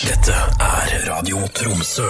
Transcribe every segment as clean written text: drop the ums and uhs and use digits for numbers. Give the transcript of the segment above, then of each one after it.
Dette Radio Tromsø.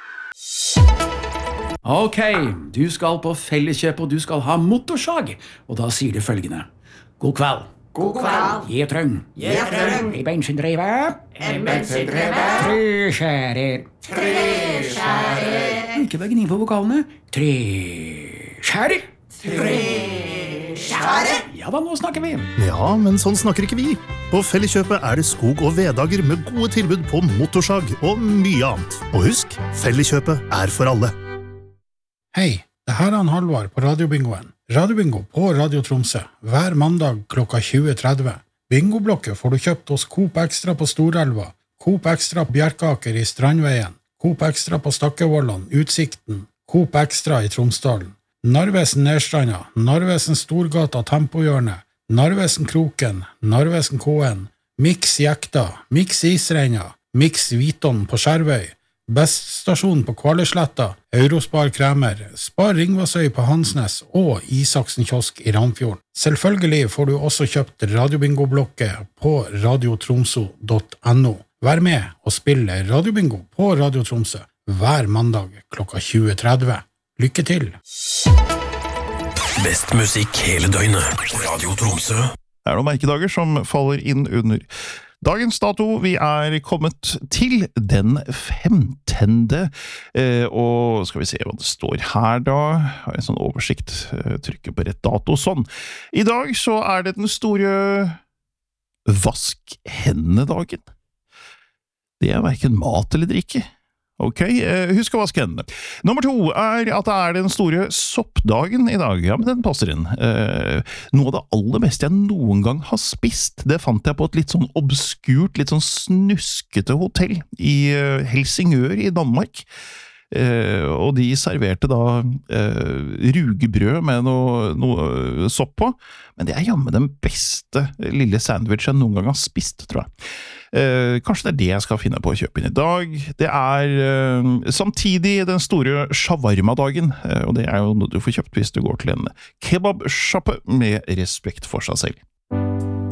Ok, du skal på Felleskjøp og du skal ha motorsag. Og da sier du følgende. God kveld. God kveld. Gjetrøng. Gjetrøng. I bensindrevet. En bensindrevet. Treskjærer. Treskjærer. Ikke bare gni på vokalene. Treskjærer. Treskjærer. Ja da, nå snakker vi. Ja, men sånn snakker ikke vi. På Felleskjøpet er det skog- og veddager med gode tilbud på motorsag og mye annet. Og husk, Felleskjøpet er for alle. Hei, det her er Halvard på Radiobingoen. Radiobingo på Radio Tromsø, hver mandag klokka 20.30. Bingoblokke får du kjøpt hos Coop Extra på Storelva, Coop Extra på Bjerkaker i Strandveien, Coop Extra på Stakkevollan, Utsikten, Coop Extra i Tromsdalen, Narvesen Nedstranda, Narvesen Storgata Tempohjørne, Narvesen Kroken, Narvesen KN, Mix Jekta, Mix Isreina, Mix Viton på Skjervøy, Beststasjon på Kvaløysletta, Eurospar Kremer, Spar Ringvassøy på Hansnes og Isaksen kiosk i Ramfjorden. Selvfølgelig får du også kjøpt Radiobingo-blokke på radiotromso.no. Vær med og spille Radiobingo på Radio Tromsø hver mandag klokka 20.30. Lykke til! Best musikk hele døgnet. Radio Tromsø. Det noen merkedager som faller inn under dagens dato. Vi kommet til den 15. Og skal vi se hva det står her da. Har en sånn oversikt. Trykker på rett dato. Sånn. I dag så det den store vask hendene-dagen. Det hverken mat eller drikke. Ok, husk å vaske hendene. Nummer 2 at det den store soppdagen i dag. Ja, men den passer inn. Noe av det aller beste jeg noen gang har spist, det fant jeg på et litt sånn obskurt, litt sånn snuskete hotell i Helsingør i Danmark. Og de serverte da rugebrød med noe sopp på, men det jammen den beste lille sandwich jeg noen gang har spist, tror jeg. Kanskje det jeg skal finne på å kjøpe inn i dag. Det samtidig den store shawarma-dagen, og det jo noe du får kjøpt hvis du går til en kebabshoppe med respekt for seg selv.